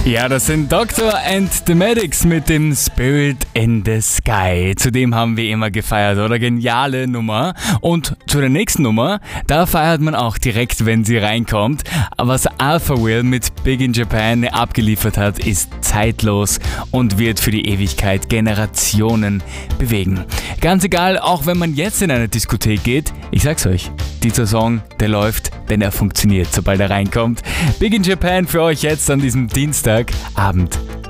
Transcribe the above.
Ja, das sind Doctor and the Medics mit dem Spirit in the Sky. Zudem haben wir immer gefeiert, oder? Geniale Nummer. Und zu der nächsten Nummer, da feiert man auch direkt, wenn sie reinkommt. Was Alpha Will mit Big in Japan abgeliefert hat, ist zeitlos und wird für die Ewigkeit Generationen bewegen. Ganz egal, auch wenn man jetzt in eine Diskothek geht, ich sag's euch, dieser Song, der läuft, denn er funktioniert, sobald er reinkommt. Big in Japan für euch jetzt an diesem Dienstagabend.